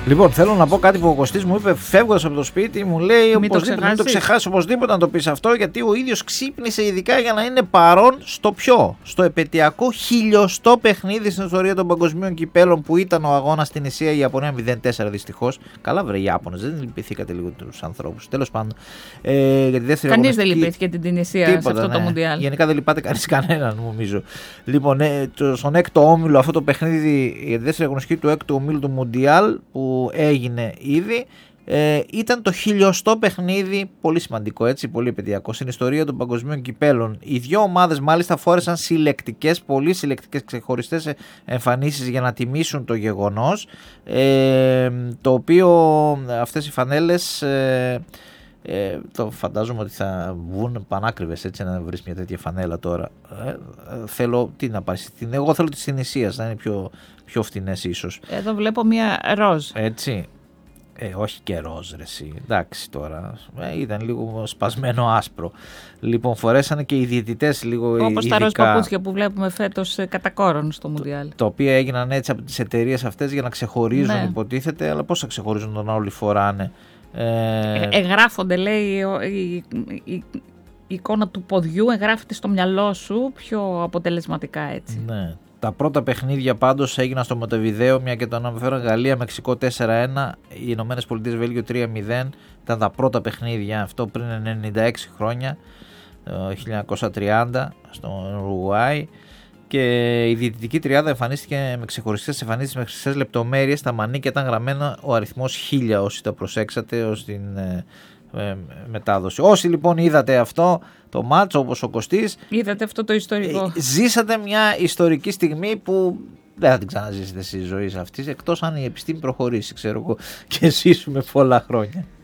Λοιπόν, θέλω να πω κάτι που ο Κωστής μου είπε φεύγοντας από το σπίτι, μου λέει μην το ξεχάσεις οπωσδήποτε να το πεις αυτό, γιατί ο ίδιος ξύπνησε ειδικά για να είναι παρόν στο επαιτειακό 1000ο παιχνίδι στην ιστορία των παγκοσμίων κυπέλων που ήταν ο αγώνας στην Ισία, η Ιαπωνία 0-4 δυστυχώς. Καλά βρε οι Ιάπωνες, δεν λυπηθήκατε λίγο τους ανθρώπους. Τέλος πάντων. Κανείς δεν λυπήθηκε την Τινησία σε αυτό το Μουντιάλ. Γενικά δεν λυπάται κανέναν νομίζω. Λοιπόν, στον έκτο όμιλο αυτό το παιχνίδι, η δεύτερη αγωνιστική του έκτου ομίλου του Μουντιάλ που έγινε ήδη, ήταν το 1000ο παιχνίδι, πολύ σημαντικό έτσι, πολύ επαιτειακό στην ιστορία των παγκοσμίων κυπέλων. Οι δύο ομάδες μάλιστα φόρεσαν πολύ συλλεκτικές ξεχωριστές εμφανίσεις για να τιμήσουν το γεγονός, το οποίο αυτές οι φανέλες το φαντάζομαι ότι θα βγουν πανάκριβες, έτσι, να βρεις μια τέτοια φανέλα τώρα. Θέλω τι να πάρεις, εγώ θέλω τις Τινησίας, να είναι πιο φτηνές ίσως. Εδώ βλέπω μια ροζ. Έτσι. Όχι και ροζ ρε εσύ. Εντάξει τώρα. Ήταν λίγο σπασμένο άσπρο. Λοιπόν, φορέσανε και οι διαιτητές λίγο ειδικά. Όπως τα ροζ παπούτσια που βλέπουμε φέτος κατά κόρον στο Μουντιάλ. Τα οποία έγιναν έτσι από τις εταιρείες αυτές για να ξεχωρίζουν, ναι, υποτίθεται, αλλά πώς θα ξεχωρίζουν όταν όλοι φοράνε. Εγγράφονται, λέει, η εικόνα του ποδιού εγγράφεται στο μυαλό σου πιο αποτελεσματικά έτσι. Ναι. Τα πρώτα παιχνίδια πάντως έγιναν στο Μοντεβιδέο, μια και το αναφέρω, Γαλλία, Μεξικό 4-1, οι Ηνωμένες Πολιτείες, Βέλγιο 3-0. Ήταν τα πρώτα παιχνίδια, αυτό πριν 96 χρόνια, το 1930, στο Ουρουγουάι. Και η διαιτητική τριάδα εμφανίστηκε με ξεχωριστές εμφανίσεις, με χρυσές λεπτομέρειες. Στα μανίκια ήταν γραμμένο ο αριθμός 1000, όσοι τα προσέξατε ως την μετάδοση. Όσοι λοιπόν είδατε αυτό το μάτσο, όπως ο Κωστής, είδατε αυτό το ιστορικό, ζήσατε μια ιστορική στιγμή που δεν θα την ξαναζήσετε στη ζωή αυτή, εκτός αν η επιστήμη προχωρήσει, ξέρω εγώ, και ζήσουμε πολλά χρόνια.